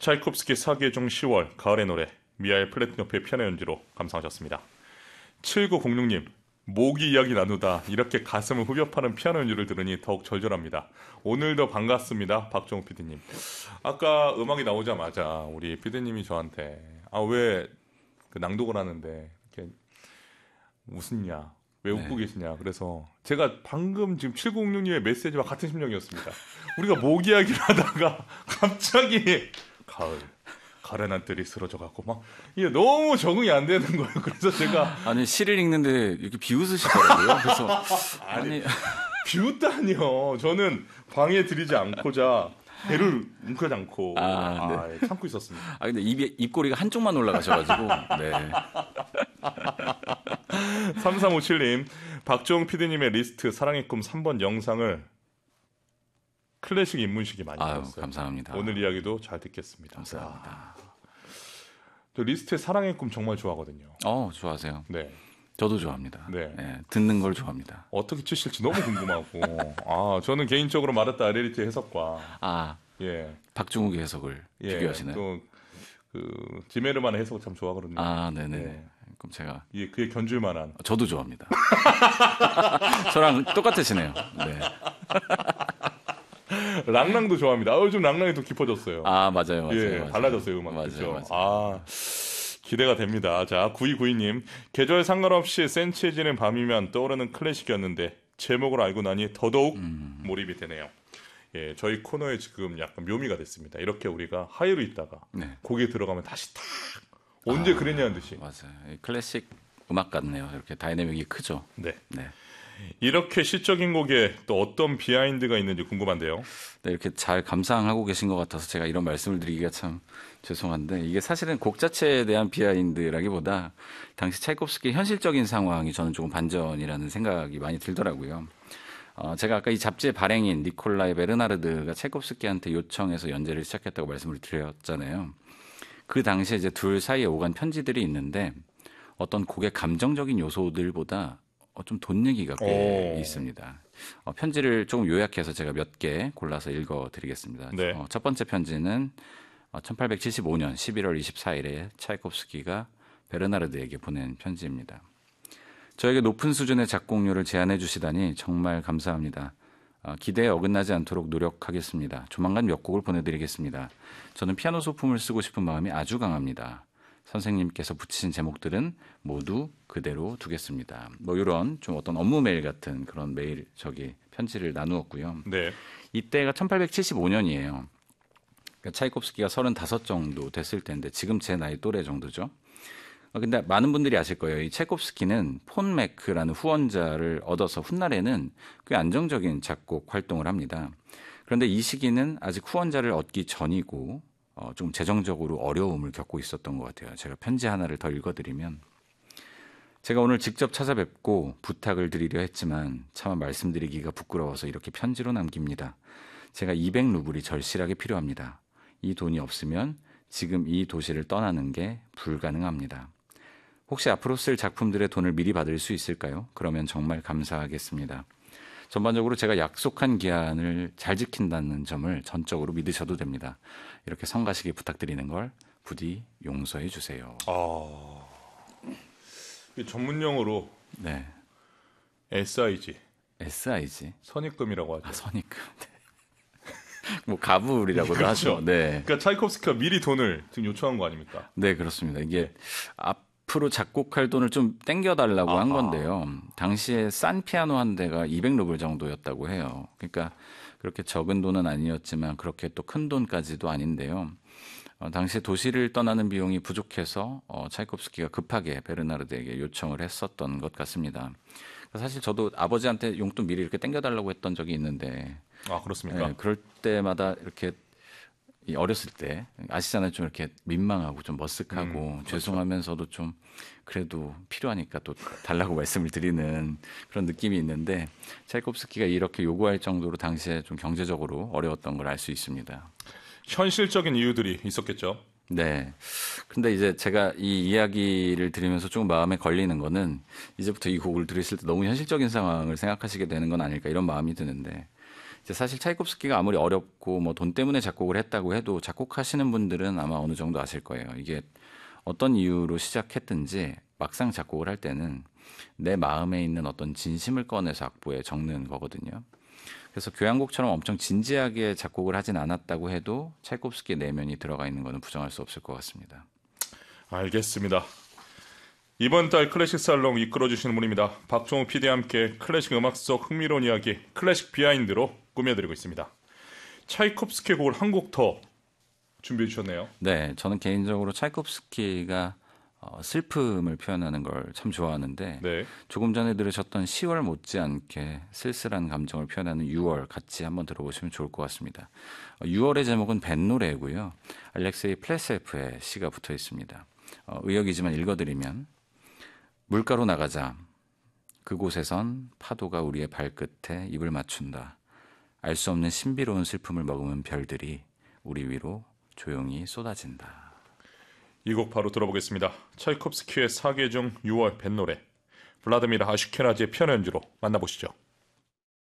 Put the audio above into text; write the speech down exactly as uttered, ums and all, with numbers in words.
차이콥스키 사계종 시월 가을의 노래 미하엘 플래티노프의 피아노 연주로 감상하셨습니다. 칠구공육 님 모기 이야기 나누다 이렇게 가슴을 후벼 파는 피아노 연주를 들으니 더욱 절절합니다. 오늘도 반갑습니다. 박종욱 피디님. 아까 음악이 나오자마자 우리 피디님이 저한테 아 왜 그 낭독을 하는데 이렇게 웃으냐 왜 웃고 네. 계시냐. 그래서 제가 방금 지금 칠구공육 님의 메시지와 같은 심정이었습니다. 우리가 모기 이야기를 하다가 갑자기 가을 가련한 뜰이 쓰러져갖고 막 이게 너무 적응이 안 되는 거예요. 그래서 제가 아니 시를 읽는데 이렇게 비웃으시더라고요. 그래서 아니, 아니 비웃다니요. 저는 방해드리지 않고자 배를 웅크지 않고 아, 아, 네. 예, 참고 있었습니다. 아 근데 입 입꼬리가 한쪽만 올라가셔가지고 네. 삼삼오칠 님 박종 피디님의 리스트 사랑의 꿈 삼 번 영상을 클래식 입문식이 많이 아유, 들었어요. 감사합니다. 오늘 이야기도 잘 듣겠습니다. 감사합니다. 아, 저 리스트의 사랑의 꿈 정말 좋아하거든요. 어, 좋아하세요? 네. 저도 좋아합니다. 네. 네, 듣는 걸 좋아합니다. 어떻게 치실지 너무 궁금하고. 아, 저는 개인적으로 마르타 아레리티 해석과 아, 예. 박중욱의 해석을 예, 비교하시나요? 또 그 지메르만의 해석을 참 좋아하거든요. 아, 네네. 네. 그럼 제가 예, 그에 견줄 만한. 저도 좋아합니다. 저랑 똑같으시네요. 네. 랑랑도 좋아합니다. 아, 요즘 랑랑이 더 깊어졌어요. 아, 맞아요, 맞아요. 예, 맞아요. 달라졌어요, 음악. 맞아요, 그렇죠? 맞아요. 아, 기대가 됩니다. 자, 구이구이 님. 계절 상관없이 센치해지는 밤이면 떠오르는 클래식이었는데 제목을 알고 나니 더더욱 음. 몰입이 되네요. 예, 저희 코너에 지금 약간 묘미가 됐습니다. 이렇게 우리가 하이로 있다가 네. 곡에 들어가면 다시 탁 언제 아, 그랬냐는 듯이. 맞아요. 클래식 음악 같네요. 이렇게 다이내믹이 크죠. 네. 네. 이렇게 시적인 곡에 또 어떤 비하인드가 있는지 궁금한데요. 네, 이렇게 잘 감상하고 계신 것 같아서 제가 이런 말씀을 드리기가 참 죄송한데 이게 사실은 곡 자체에 대한 비하인드라기보다 당시 차이콥스키 현실적인 상황이 저는 조금 반전이라는 생각이 많이 들더라고요. 어, 제가 아까 이 잡지의 발행인 니콜라이 베르나르드가 차이콥스키한테 요청해서 연재를 시작했다고 말씀을 드렸잖아요. 그 당시에 이제 둘 사이에 오간 편지들이 있는데 어떤 곡의 감정적인 요소들보다 어, 좀 돈 얘기가 꽤 오. 있습니다. 어, 편지를 조금 요약해서 제가 몇 개 골라서 읽어드리겠습니다. 네. 어, 첫 번째 편지는 어, 천팔백칠십오 년 십일월 이십사일에 차이콥스키가 베르나르드에게 보낸 편지입니다. 저에게 높은 수준의 작곡료를 제안해 주시다니 정말 감사합니다. 어, 기대에 어긋나지 않도록 노력하겠습니다. 조만간 몇 곡을 보내드리겠습니다. 저는 피아노 소품을 쓰고 싶은 마음이 아주 강합니다. 선생님께서 붙이신 제목들은 모두 그대로 두겠습니다. 뭐 이런 좀 어떤 업무 메일 같은 그런 메일 저기 편지를 나누었고요. 네. 이때가 천팔백칠십오 년이에요. 그러니까 차이콥스키가 서른다섯 정도 됐을 텐데 지금 제 나이 또래 정도죠. 근데 많은 분들이 아실 거예요. 이 차이콥스키는 폰 매크라는 후원자를 얻어서 훗날에는 꽤 안정적인 작곡 활동을 합니다. 그런데 이 시기는 아직 후원자를 얻기 전이고 어, 좀 재정적으로 어려움을 겪고 있었던 것 같아요. 제가 편지 하나를 더 읽어드리면 제가 오늘 직접 찾아뵙고 부탁을 드리려 했지만 차마 말씀드리기가 부끄러워서 이렇게 편지로 남깁니다. 제가 이백 루블이 절실하게 필요합니다. 이 돈이 없으면 지금 이 도시를 떠나는 게 불가능합니다. 혹시 앞으로 쓸 작품들의 돈을 미리 받을 수 있을까요? 그러면 정말 감사하겠습니다. 전반적으로 제가 약속한 기한을 잘 지킨다는 점을 전적으로 믿으셔도 됩니다. 이렇게 성가시게 부탁드리는 걸 부디 용서해 주세요. 아, 전문용어로 네. 에스아이지. 에스아이지. 선입금이라고 하죠. 아, 선입금. 네. 뭐 가불이라고도 그렇죠. 하죠. 네. 그러니까 차이콥스키가 미리 돈을 지금 요청한 거 아닙니까? 네, 그렇습니다. 이게 앞으로 작곡할 돈을 좀 땡겨달라고 아하. 한 건데요. 당시에 싼 피아노 한 대가 이백 루블 정도였다고 해요. 그러니까 그렇게 적은 돈은 아니었지만 그렇게 또 큰 돈까지도 아닌데요. 어, 당시 도시를 떠나는 비용이 부족해서 어, 차이콥스키가 급하게 베르나르드에게 요청을 했었던 것 같습니다. 사실 저도 아버지한테 용돈 미리 이렇게 땡겨달라고 했던 적이 있는데 아, 그렇습니까? 네, 그럴 때마다 이렇게 어렸을 때 아시잖아요. 좀 이렇게 민망하고 좀 머쓱하고 음, 그렇죠. 죄송하면서도 좀 그래도 필요하니까 또 달라고 말씀을 드리는 그런 느낌이 있는데 차이콥스키가 이렇게 요구할 정도로 당시에 좀 경제적으로 어려웠던 걸 알 수 있습니다. 현실적인 이유들이 있었겠죠. 네. 근데 이제 제가 이 이야기를 들으면서 조금 마음에 걸리는 거는 이제부터 이 곡을 들으실 때 너무 현실적인 상황을 생각하시게 되는 건 아닐까 이런 마음이 드는데 이제 사실 차이콥스키가 아무리 어렵고 뭐 돈 때문에 작곡을 했다고 해도 작곡하시는 분들은 아마 어느 정도 아실 거예요. 이게 어떤 이유로 시작했든지 막상 작곡을 할 때는 내 마음에 있는 어떤 진심을 꺼내서 악보에 적는 거거든요. 그래서 교향곡처럼 엄청 진지하게 작곡을 하진 않았다고 해도 차이콥스키의 내면이 들어가 있는 것은 부정할 수 없을 것 같습니다. 알겠습니다. 이번 달 클래식 살롱 이끌어주시는 분입니다. 박종우 피디와 함께 클래식 음악 속 흥미로운 이야기, 클래식 비하인드로 꾸며드리고 있습니다. 차이콥스키 곡을 한 곡 더 준비해 주셨네요. 네, 저는 개인적으로 차이콥스키가 어, 슬픔을 표현하는 걸 참 좋아하는데 네. 조금 전에 들으셨던 시월 못지않게 쓸쓸한 감정을 표현하는 유월 같이 한번 들어보시면 좋을 것 같습니다. 어, 유월의 제목은 뱃노래고요. 알렉세이 플레세프의 시가 붙어 있습니다. 어, 의역이지만 읽어드리면 물가로 나가자. 그곳에선 파도가 우리의 발끝에 입을 맞춘다. 알 수 없는 신비로운 슬픔을 머금은 별들이 우리 위로 조용히 쏟아진다. 이 곡 바로 들어보겠습니다. 차이콥스키의 사계중 유월 뱃노래, 블라드미르 아슈케나지의 피아노 연주로 만나보시죠.